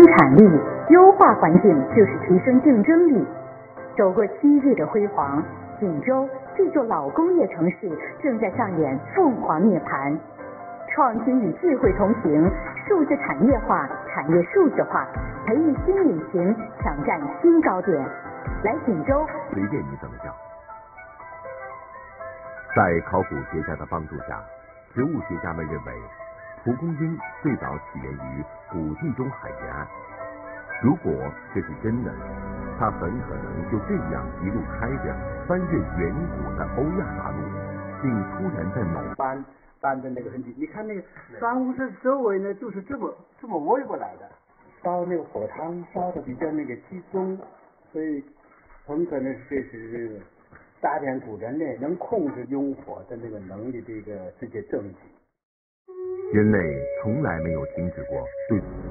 产力，优化环境就是提升竞争力。走过昔日的辉煌，锦州这座老工业城市正在上演凤凰涅槃。创新与智慧同行，数字产业化、产业数字化，培育新引擎，抢占新高点。来锦州， 随便你怎么叫。在考古学家的帮助下，植物学家们认为，蒲公英最早起源于古地中海沿岸。如果这是真的，它很可能就这样一路开着，翻越远古的欧亚大陆，并突然在某搬的那个痕迹。你看那个珊瑚石周围呢，就是这么围过来的。烧那个火汤烧的比较那个集中，所以很可能这是大典古人类能控制用火的那个能力的一个直接证据。 人类从来没有停止过对